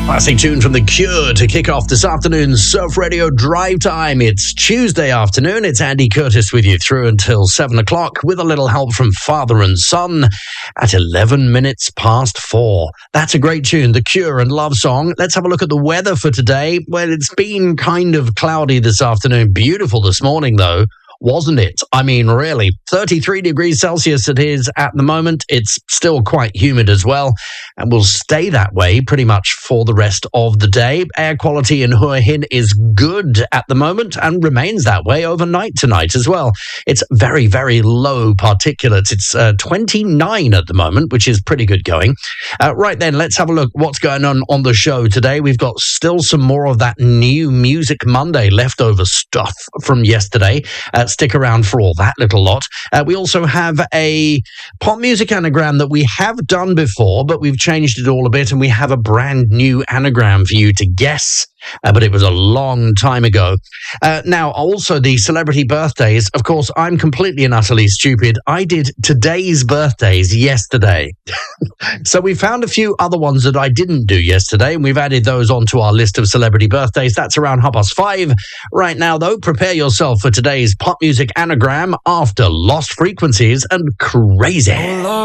Classic tune from The Cure to kick off this afternoon's Surf Radio Drive Time. It's Tuesday afternoon. It's Andy Curtis with you through until 7 o'clock with a little help from Father and Son at 11 minutes past 4. That's a great tune, The Cure and Love Song. Let's have a look at the weather for today. Well, it's been kind of cloudy this afternoon. Beautiful this morning, though. Wasn't it? I mean, really, 33 degrees Celsius it is at the moment. It's still quite humid as well, and will stay that way pretty much for the rest of the day. Air quality in Hua Hin is good at the moment and remains that way overnight tonight as well. It's very, very low particulates. It's 29 at the moment, which is pretty good going. Right then, let's have a look what's going on the show today. We've got still some more of that new Music Monday leftover stuff from yesterday. Stick around for all that little lot. We also have a pop music anagram that we have done before, but we've changed it all a bit, and we have a brand new anagram for you to guess. But it was a long time ago. Now, also the celebrity birthdays. Of course, I'm completely and utterly stupid. I did today's birthdays yesterday. So we found a few other ones that I didn't do yesterday, and we've added those onto our list of celebrity birthdays. That's around 5:30. Right now, though, prepare yourself for today's pop music anagram after Lost Frequencies and Crazy.